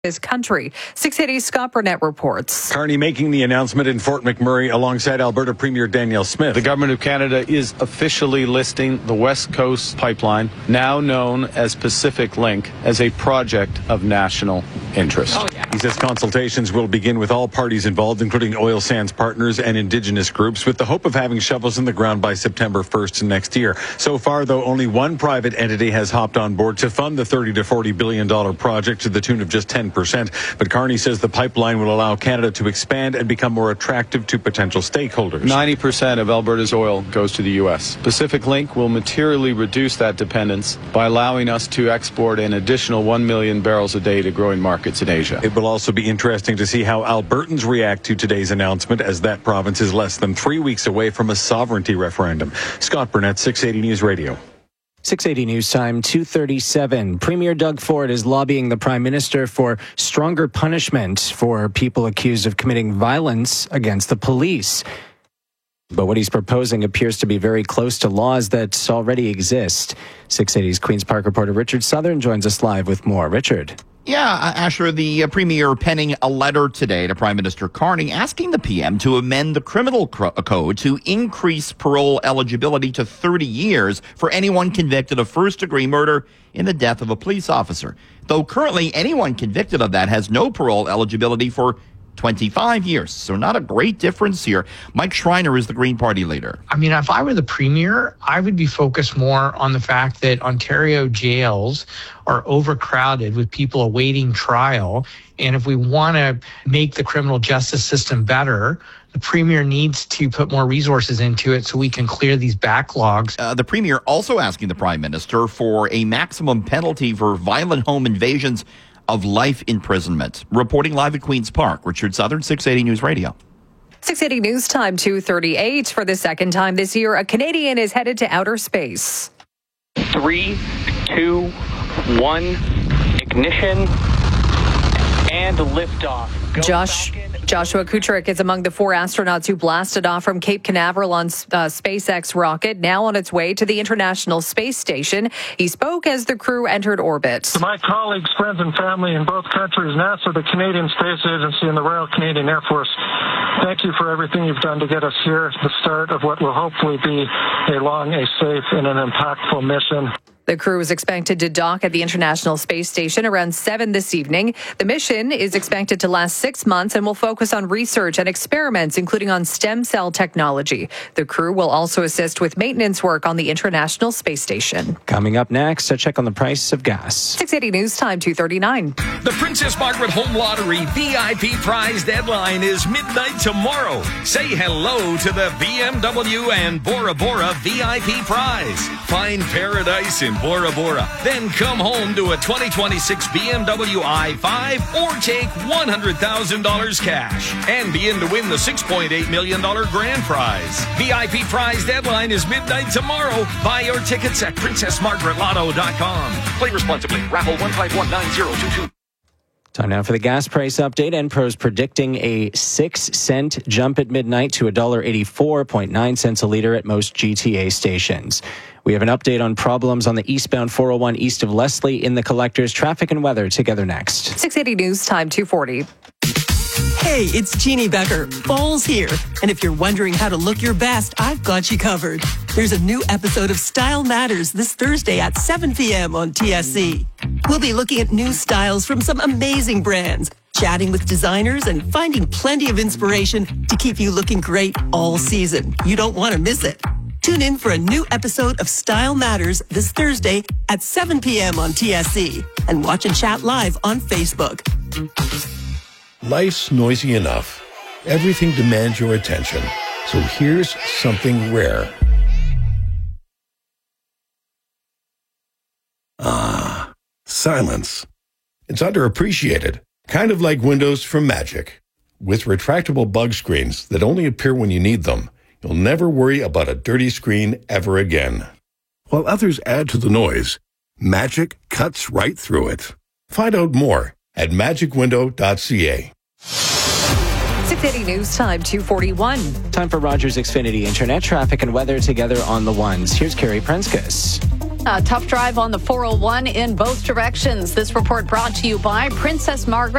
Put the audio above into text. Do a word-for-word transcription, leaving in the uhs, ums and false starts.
this country. six eighty Scott Burnett reports. Carney making the announcement in Fort McMurray alongside Alberta Premier Danielle Smith. The Government of Canada is officially listing the West Coast Pipeline, now known as Pacific Link, as a project of national interest. Oh, yeah. He says consultations will begin with all parties involved, including oil sands partners and Indigenous groups, with the hope of having shovels in the ground by September first next year. So far, though, only one private entity has hopped on board to fund the thirty to forty billion dollars project to the tune of just ten percent. But Carney says the pipeline will allow Canada to expand and become more attractive to potential stakeholders. ninety percent of Alberta's oil goes to the U S. Pacific Link will materially reduce that dependence by allowing us to export an additional one million barrels a day to growing markets in Asia. It will also be interesting to see how Albertans react to today's announcement, as that province is less than three weeks away from a sovereignty referendum. Scott Burnett, six eighty News Radio. six eighty News Time, two thirty-seven. Premier Doug Ford is lobbying the Prime Minister for stronger punishment for people accused of committing violence against the police. But what he's proposing appears to be very close to laws that already exist. six eighty's Queen's Park reporter Richard Southern joins us live with more. Richard. Yeah, Asher, the uh, Premier penning a letter today to Prime Minister Carney asking the P M to amend the criminal cro- code to increase parole eligibility to thirty years for anyone convicted of first-degree murder in the death of a police officer. Though currently anyone convicted of that has no parole eligibility for twenty-five years. So not a great difference here. Mike Schreiner is the Green Party leader. I mean, if I were the Premier, I would be focused more on the fact that Ontario jails are overcrowded with people awaiting trial. And if we want to make the criminal justice system better, the Premier needs to put more resources into it so we can clear these backlogs. Uh, the Premier also asking the Prime Minister for a maximum penalty for violent home invasions of life imprisonment. Reporting live at Queen's Park, Richard Southern, six eighty News Radio. six eighty News Time, two thirty-eight. For the second time this year, a Canadian is headed to outer space. Three, two, one, ignition, and liftoff. Go Josh... Joshua Kutrick is among the four astronauts who blasted off from Cape Canaveral on uh, SpaceX rocket, now on its way to the International Space Station. He spoke as the crew entered orbit. To my colleagues, friends, and family in both countries, NASA, the Canadian Space Agency, and the Royal Canadian Air Force, thank you for everything you've done to get us here, the start of what will hopefully be a long, a safe, and an impactful mission. The crew is expected to dock at the International Space Station around seven this evening. The mission is expected to last six months and will focus on research and experiments, including on stem cell technology. The crew will also assist with maintenance work on the International Space Station. Coming up next, a check on the price of gas. six eighty News Time, two thirty-nine. The Princess Margaret Home Lottery V I P prize deadline is midnight tomorrow. Say hello to the B M W and Bora Bora V I P prize. Find paradise in Bora Bora. Then come home to a twenty twenty-six B M W i five or take one hundred thousand dollars cash and be in to win the six point eight million dollars grand prize. V I P prize deadline is midnight tomorrow. Buy your tickets at princess margaret lotto dot com. Play responsibly. Raffle one five one nine zero two two. Time now for the gas price update. Enpro's predicting a six cent jump at midnight to one dollar eighty-four point nine cents a litre at most G T A stations. We have an update on problems on the eastbound four oh one east of Leslie in the collectors. Traffic and weather together next. six eighty News Time, two forty. Hey, it's Jeannie Becker. Fall's here. And if you're wondering how to look your best, I've got you covered. There's a new episode of Style Matters this Thursday at seven p.m. on T S C. We'll be looking at new styles from some amazing brands, chatting with designers, and finding plenty of inspiration to keep you looking great all season. You don't want to miss it. Tune in for a new episode of Style Matters this Thursday at seven p.m. on T S C. And watch and chat live on Facebook. Life's noisy enough. Everything demands your attention. So here's something rare. Ah, silence. It's underappreciated. Kind of like Windows from Magic. With retractable bug screens that only appear when you need them, you'll never worry about a dirty screen ever again. While others add to the noise, Magic cuts right through it. Find out more at magic window dot c a. six eighty News Time, two forty-one. Time for Rogers Xfinity Internet traffic and weather together on the ones. Here's Carrie Prenskus. A tough drive on the four oh one in both directions. This report brought to you by Princess Margaret.